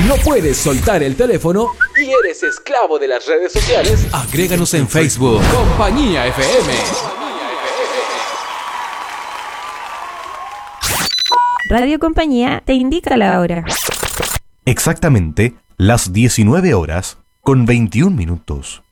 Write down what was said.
¿No puedes soltar el teléfono y eres esclavo de las redes sociales? Agréganos en Facebook. Compañía FM. Radio Compañía te indica la hora. Exactamente las 19 horas con 21 minutos.